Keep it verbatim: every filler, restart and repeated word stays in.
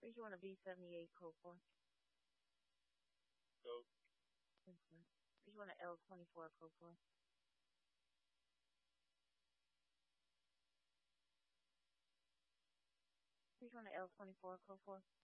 Where's you want a B seventy-eight code for? Go. Where's you want an L twenty-four code for? Where's you want an L twenty-four code for?